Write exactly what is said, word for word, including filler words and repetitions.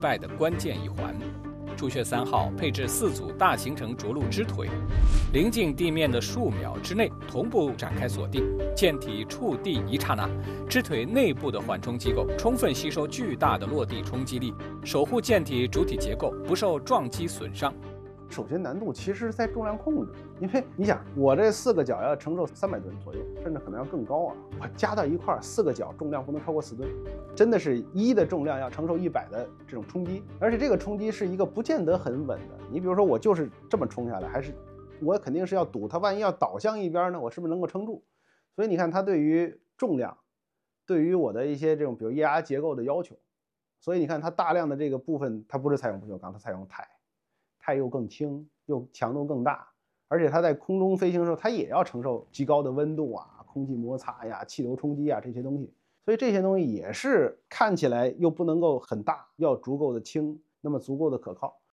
败的关键一环。朱雀三号配置四组大行程着陆支腿，临近地面的数秒之内同步展开锁定，舰体触地一刹那，支腿内部的缓冲机构充分吸收巨大的落地冲击力，守护舰体主体结构不受撞击损伤。 首先难度其实在重量控制，因为你想，我这四个脚要承受三百吨左右，甚至可能要更高啊！我加到一块儿，四个脚重量不能超过四吨，真的是一的重量要承受一百的这种冲击，而且这个冲击是一个不见得很稳的。你比如说，我就是这么冲下来，还是我肯定是要赌它，万一要倒向一边呢，我是不是能够撑住？所以你看，它对于重量，对于我的一些这种比如液压结构的要求，所以你看它大量的这个部分，它不是采用不锈钢，它采用钛。钛又更轻，又强度更大，而且它在空中飞行的时候，它也要承受极高的温度啊、空气摩擦呀、气流冲击啊这些东西，所以这些东西也是看起来又不能够很大，要足够的轻，那么足够的可靠。